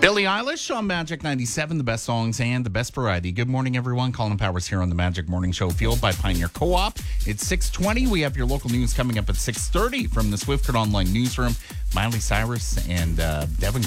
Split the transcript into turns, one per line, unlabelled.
Billie Eilish on Magic 97, the best songs and the best variety. Good morning, everyone. Colin Powers here on the Magic Morning Show, fueled by Pioneer Co-op. It's 6:20. We have your local news coming up at 6:30 from the Swiftcurrent Online Newsroom. Miley Cyrus and Devin